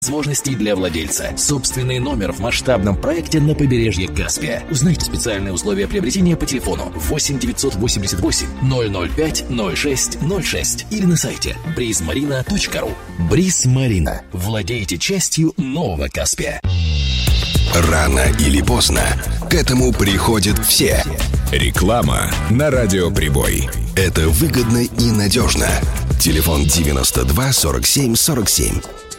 возможностей для владельца. Собственный номер в масштабном проекте на побережье Каспия. Узнайте специальные условия приобретения по телефону 8 988 005 06 06 или на сайте brizmarina.ru. Бриз Марина. Владейте частью нового Каспия. Рано или поздно к этому приходят все. Реклама на радиоприбой. Это выгодно и надежно. Телефон 92 47 47.